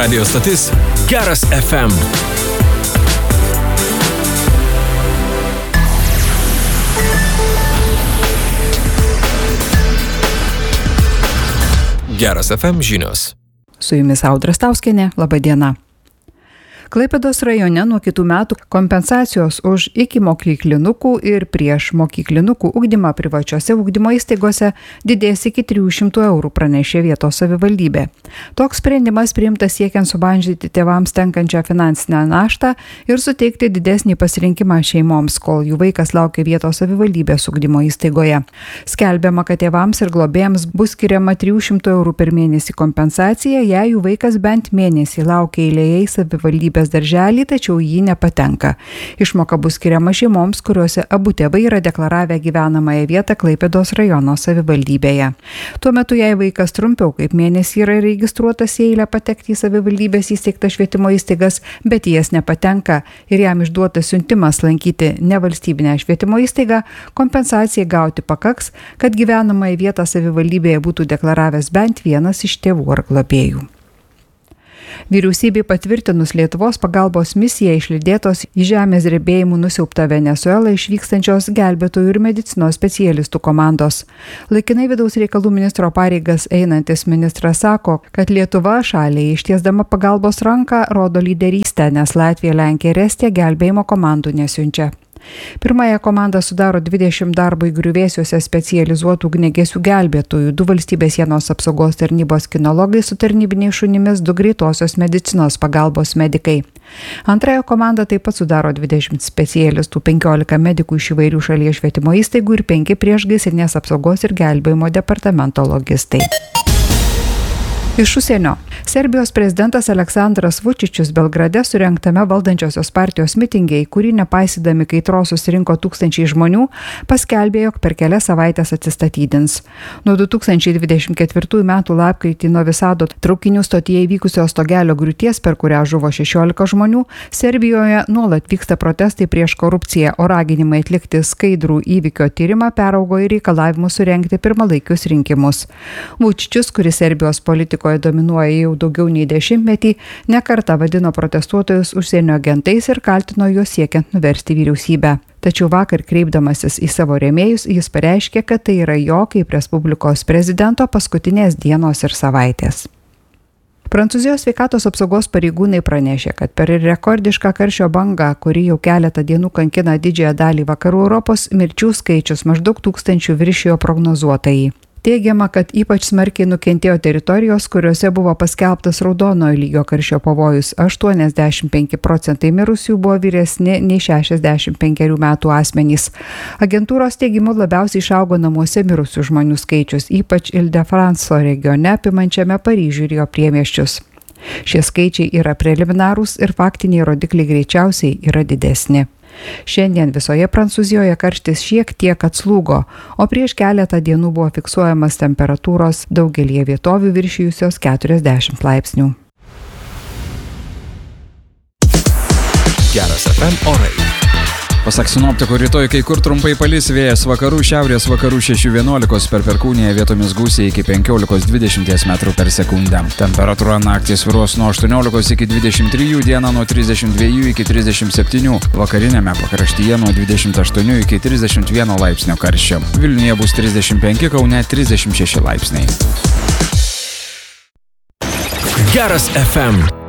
Radio stotis Geras FM. Geras FM žinios. Su jumis Audra Stauskienė, laba diena. Klaipėdos rajone nuo kitų metų kompensacijos už ikimokyklinukų ir priešmokyklinukų ugdymą privačiose ugdymo įstaigose didės iki 300 eurų, pranešė vietos savivaldybė. Toks sprendimas priimtas siekiant sumažinti tėvams tenkančią finansinę naštą ir suteikti didesnį pasirinkimą šeimoms, kol jų vaikas laukia vietos savivaldybės ugdymo įstaigoje. Skelbiama, kad tėvams ir globėjams bus skiriama 300 eurų per mėnesį kompensacija, jei jų vaikas bent mėnesį laukia eilėje į savivaldybės darželį, tačiau jį nepatenka. Išmoka bus skiriama šeimoms, kuriuose abu tėvai yra deklaravę gyvenamąją vietą Klaipėdos rajono savivaldybėje. Tuo metu, jei vaikas trumpiau kaip mėnesį yra registruotas į eilę patekti į savivaldybės įsteigtą švietimo įstaigas, bet į jas nepatenka ir jam išduotas siuntimas lankyti nevalstybinę švietimo įstaigą, kompensacijai gauti pakaks, kad gyvenamąją vietą savivaldybėje būtų deklaravęs bent vienas iš tėvų ar globėjų. Vyriausybei patvirtinus Lietuvos pagalbos misiją išlydėtos į žemės drebėjimų nusiaubtą Venesuelą išvykstančios gelbėtojų ir medicinos specialistų komandos. Laikinai vidaus reikalų ministro pareigas einantis ministras sako, kad Lietuva šaliai ištiesdama pagalbos ranką rodo lyderystę, nes Latvija, Lenkija ir Estija gelbėjimo komandų nesiunčia. Pirmąją komandą sudaro 20 darbui griuvėsiuose specializuotų ugniagesių gelbėtojų, 2 valstybės sienos apsaugos tarnybos kinologai su tarnybiniais šunimis, 2 greitosios medicinos pagalbos medikai. Antrąją komandą taip pat sudaro 20 specialistų, 15 medikų iš įvairių šalies švietimo įstaigų ir 5 priešgaisrinės apsaugos ir gelbėjimo departamento logistai. Iš užsienio. Serbijos prezidentas Aleksandras Vučičius Belgrade surengtame valdančiosios partijos mitinge, į kurį nepaisydami kaitros susirinko tūkstančiai žmonių, paskelbė, jog per kelias savaitės atsistatydins. Nuo 2024 metų lapkritį Novi Sado traukinių stotyje įvykusios stogelio griūties, per kurią žuvo 16 žmonių, Serbijoje nuolat vyksta protestai prieš korupciją, o raginimai atlikti skaidrų įvykio tyrimą peraugo į reikalavimus surengti pirmalaikius rinkimus. Vučičius, kuris Serbijos politikoje dominuoja jau daugiau nei 10 metį, nekartą vadino protestuotojus užsienio agentais ir kaltino juos siekiant nuversti vyriausybę. Tačiau vakar kreipdamasis į savo rėmėjus, jis pareiškė, kad tai yra jo kaip Respublikos prezidento paskutinės dienos ir savaitės. Prancūzijos sveikatos apsaugos pareigūnai pranešė, kad per rekordišką karščio bangą, kuri jau keletą dienų kankina didžiąją dalį vakarų Europos, mirčių skaičius maždaug 1000 viršijo prognozuotąjį. Teigiama, kad ypač smarkiai nukentėjo teritorijos, kuriuose buvo paskelbtas raudonojo lygio karščio pavojus. 85% mirusių buvo vyresni nei 65 metų asmenys. Agentūros teigimu labiausiai išaugo namuose mirusių žmonių skaičius, ypač Ile-de-France regione, apimančiame Paryžių ir jo priemiesčius. Šie skaičiai yra preliminarūs ir faktiniai rodikliai greičiausiai yra didesni. Šiandien visoje Prancūzijoje karštis šiek tiek atslūgo, o prieš keletą dienų buvo fiksuojamas temperatūros daugelie vietovių viršijusios 40 laipsnių. Geras FM orai. Pasak sinoptikų, rytoj kai kur trumpai palis, vėjas vakarų, šiaurės vakarų 6–11, per perkūniją vietomis gūsiai iki 15–20 metrų per sekundę. Temperatūra naktį svyruos nuo 18 iki 23, dieną nuo 32 iki 37, vakarinėme pakraštyje nuo 28 iki 31 laipsnio karščio. Vilniuje bus 35, Kaune 36 laipsniai. Geras FM.